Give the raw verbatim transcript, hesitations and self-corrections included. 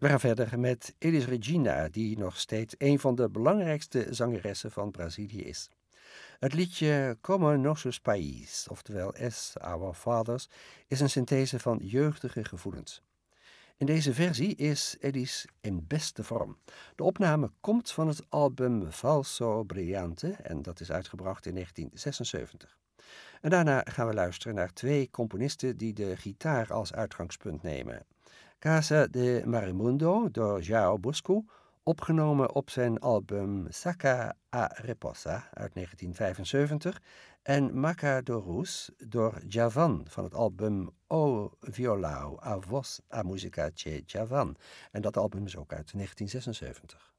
We gaan verder met Elis Regina, die nog steeds een van de belangrijkste zangeressen van Brazilië is. Het liedje Como Nossos País, oftewel As Our Fathers, is een synthese van jeugdige gevoelens. In deze versie is Elis in beste vorm. De opname komt van het album Falso Brilhante en dat is uitgebracht in negentien zesenzeventig. En daarna gaan we luisteren naar twee componisten die de gitaar als uitgangspunt nemen. Casa de Marimundo door João Bosco, opgenomen op zijn album Saca a Reposa uit negentien vijfenzeventig, en Macadorus door Djavan van het album O Violão, a Voz, a Música de Djavan. En dat album is ook uit negentien zesenzeventig.